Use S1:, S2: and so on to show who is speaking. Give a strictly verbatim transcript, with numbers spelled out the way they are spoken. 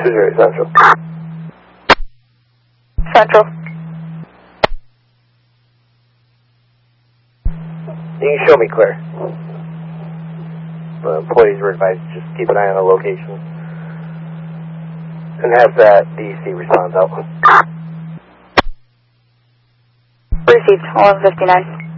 S1: two zero Central.
S2: Central.
S1: You can show me clear. The employees were advised to just keep an eye on the location. And have that D C response out.
S2: Received, eleven fifty-nine.